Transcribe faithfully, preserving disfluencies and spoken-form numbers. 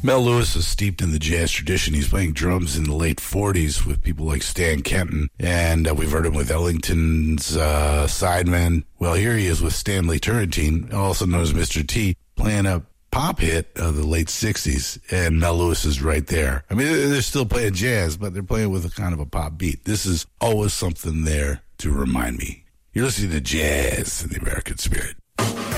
Mel Lewis is steeped in the jazz tradition. He's playing drums in the late forties with people like Stan Kenton, and uh, we've heard him with Ellington's uh, Sidemen. Well, here he is with Stanley Turrentine, also known as Mister T, playing a pop hit of the late sixties, and Mel Lewis is right there. I mean, they're still playing jazz, but they're playing with a kind of a pop beat. This is Always Something There to Remind Me. You're listening to Jazz in the American Spirit.